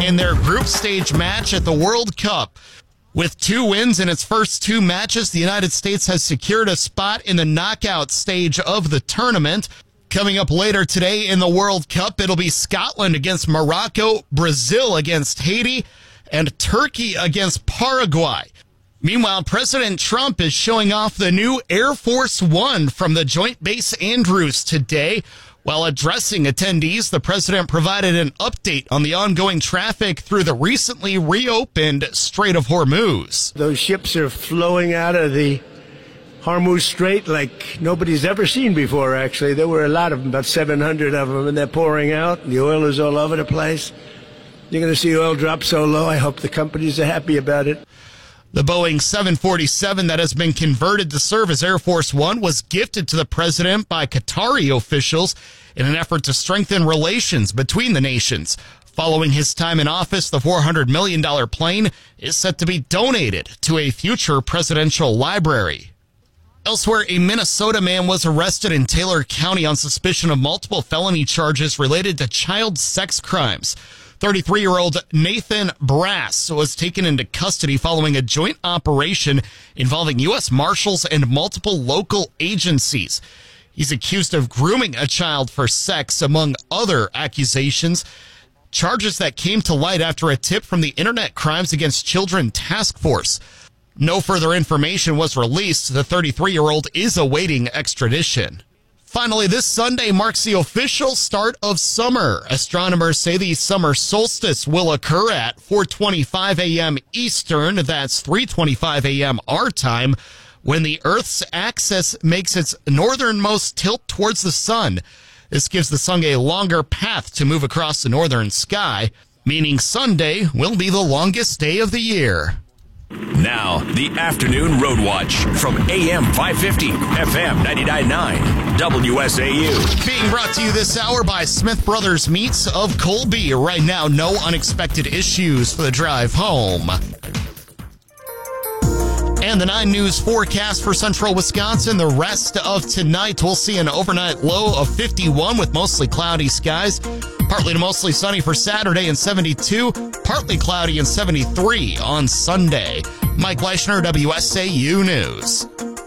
in their group stage match at the World Cup. With 2 wins in its first 2 matches, the United States has secured a spot in the knockout stage of the tournament. Coming up later today in the World Cup, it'll be Scotland against Morocco, Brazil against Haiti, and Turkey against Paraguay. Meanwhile, President Trump is showing off the new Air Force One from the Joint Base Andrews today. While addressing attendees, the president provided an update on the ongoing traffic through the recently reopened Strait of Hormuz. Those ships are flowing out of the Hormuz Strait like nobody's ever seen before, actually. There were a lot of them, about 700 of them, and they're pouring out. And the oil is all over the place. You're going to see oil drop so low. I hope the companies are happy about it. The Boeing 747 that has been converted to serve as Air Force One was gifted to the president by Qatari officials in an effort to strengthen relations between the nations. Following his time in office, the $400 million plane is set to be donated to a future presidential library. Elsewhere, a Minnesota man was arrested in Taylor County on suspicion of multiple felony charges related to child sex crimes. 33-year-old Nathan Brass was taken into custody following a joint operation involving U.S. Marshals and multiple local agencies. He's accused of grooming a child for sex, among other accusations. Charges that came to light after a tip from the Internet Crimes Against Children Task Force. No further information was released. The 33-year-old is awaiting extradition. Finally, this Sunday marks the official start of summer. Astronomers say the summer solstice will occur at 4:25 a.m. Eastern. That's 3:25 a.m. our time, when the Earth's axis makes its northernmost tilt towards the sun. This gives the sun a longer path to move across the northern sky, meaning Sunday will be the longest day of the year. Now, the Afternoon Road Watch from AM 550, FM 99.9, WSAU. Being brought to you this hour by Smith Brothers Meats of Colby. Right now, no unexpected issues for the drive home. And the 9 News forecast for central Wisconsin. The rest of tonight, we'll see an overnight low of 51 with mostly cloudy skies. Partly to mostly sunny for Saturday and 72. Partly cloudy and 73 on Sunday. Mike Leischner, WSAU News.